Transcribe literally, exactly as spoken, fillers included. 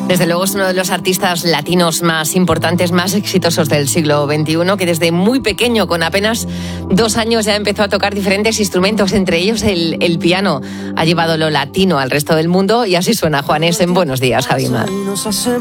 Desde luego es uno de los artistas latinos más importantes, más exitosos del siglo veintiuno, que desde muy pequeño, con apenas dos años, ya empezó a tocar diferentes instrumentos, entre ellos el, el piano. Ha llevado lo latino al resto del mundo y así suena Juanes en Buenos Días, Javi Mar.